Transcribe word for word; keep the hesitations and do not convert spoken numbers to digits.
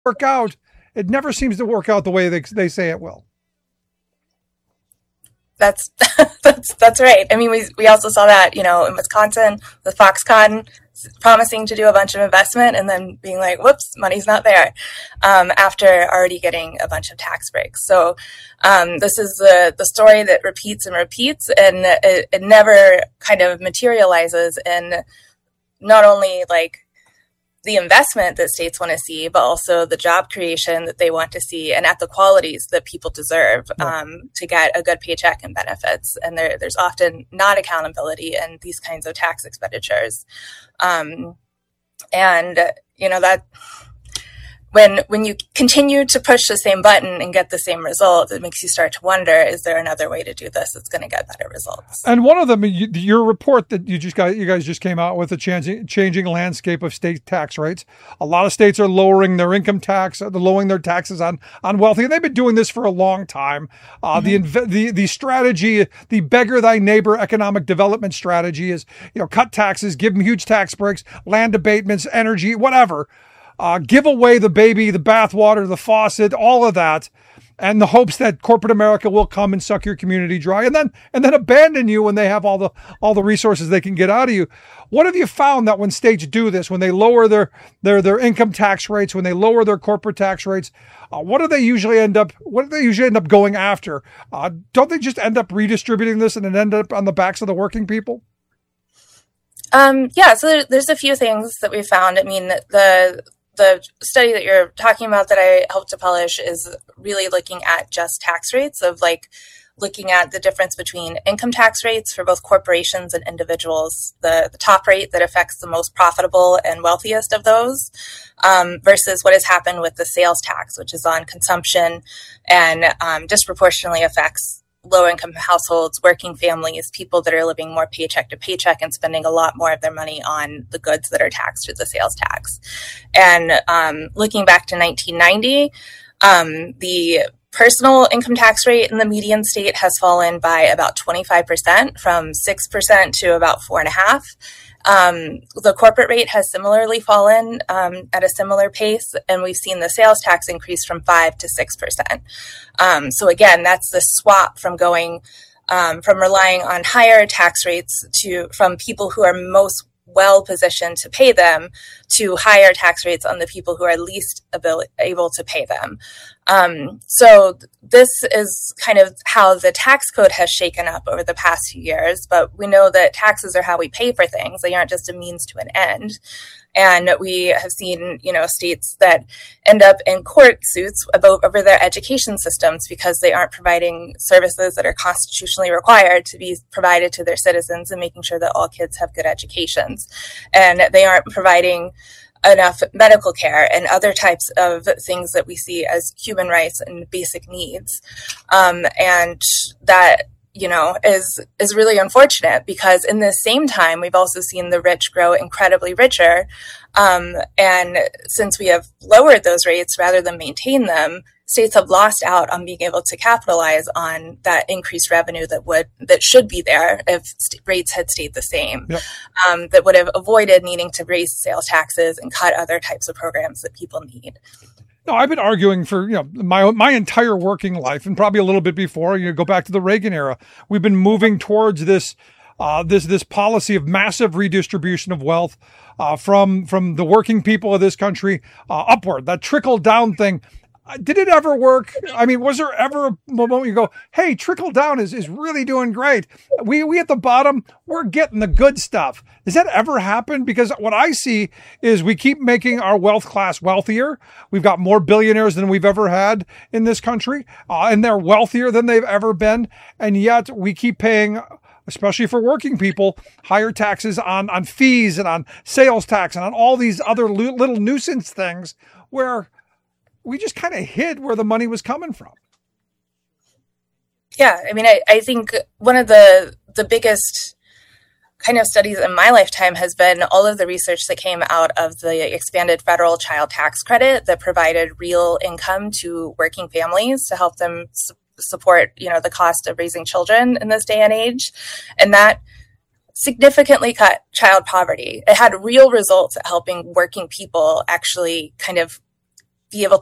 work out. It never seems to work out the way they, they say it will. That's that's that's right. I mean, we we also saw that, you know, in Wisconsin with Foxconn promising to do a bunch of investment and then being like, whoops, money's not there, um, after already getting a bunch of tax breaks. So um, this is the, the story that repeats and repeats, and it, it never kind of materializes in not only like the investment that states want to see, but also the job creation that they want to see, and at the qualities that people deserve, um, to get a good paycheck and benefits. And there, there's often not accountability in these kinds of tax expenditures. Um, and, you know, that when when you continue to push the same button and get the same result, it makes you start to wonder, is there another way to do this that's going to get better results? And one of them, you, your report that you just got, you guys just came out with, the changing, changing landscape of state tax rates. A lot of states are lowering their income tax, they're lowering their taxes on, on wealthy. And they've been doing this for a long time. Uh, mm-hmm. the, the, the strategy, the beggar thy neighbor economic development strategy is, you know, cut taxes, give them huge tax breaks, land abatements, energy, whatever. Uh, give away the baby, the bathwater, the faucet, all of that, and the hopes that corporate America will come and suck your community dry, and then and then abandon you when they have all the all the resources they can get out of you. What have you found that when states do this, when they lower their their their income tax rates, when they lower their corporate tax rates, uh, what do they usually end up? What do they usually end up going after? Uh, don't they just end up redistributing this and then end up on the backs of the working people? Um, yeah, so there, there's a few things that we found. I mean, the The study that you're talking about that I helped to publish is really looking at just tax rates, of like looking at the difference between income tax rates for both corporations and individuals, the, the top rate that affects the most profitable and wealthiest of those, um, versus what has happened with the sales tax, which is on consumption and um, disproportionately affects low-income households, working families, people that are living more paycheck to paycheck and spending a lot more of their money on the goods that are taxed through the sales tax. And um, looking back to nineteen ninety, um, the personal income tax rate in the median state has fallen by about twenty-five percent, from six percent to about four and a half. Um, the corporate rate has similarly fallen um, at a similar pace, and we've seen the sales tax increase from five to six percent. Um, so again, that's the swap from going um, from relying on higher tax rates to from people who are most well positioned to pay them to higher tax rates on the people who are least able, able to pay them. Um, so this is kind of how the tax code has shaken up over the past few years, but we know that taxes are how we pay for things. They aren't just a means to an end. And we have seen, you know, states that end up in court suits about over their education systems because they aren't providing services that are constitutionally required to be provided to their citizens, and making sure that all kids have good educations. And they aren't providing enough medical care and other types of things that we see as human rights and basic needs. Um, and that, you know, is is really unfortunate, because in the same time, we've also seen the rich grow incredibly richer. Um, and since we have lowered those rates rather than maintain them, states have lost out on being able to capitalize on that increased revenue that would that should be there if st- rates had stayed the same. Yep. Um, that would have avoided needing to raise sales taxes and cut other types of programs that people need. No, I've been arguing for, you know, my my entire working life, and probably a little bit before. You go back to the Reagan era. We've been moving towards this uh, this this policy of massive redistribution of wealth uh, from from the working people of this country uh, upward. That trickle down thing. Did it ever work? I mean, was there ever a moment you go, hey, trickle down is, is really doing great. We we at the bottom, we're getting the good stuff. Does that ever happen? Because what I see is we keep making our wealth class wealthier. We've got more billionaires than we've ever had in this country, uh, and they're wealthier than they've ever been. And yet we keep paying, especially for working people, higher taxes on, on fees and on sales tax and on all these other lo- little nuisance things where we just kind of hid where the money was coming from. Yeah, I mean, I, I think one of the the biggest kind of studies in my lifetime has been all of the research that came out of the expanded federal child tax credit that provided real income to working families to help them su- support, you know, the cost of raising children in this day and age. And that significantly cut child poverty. It had real results at helping working people actually kind of be able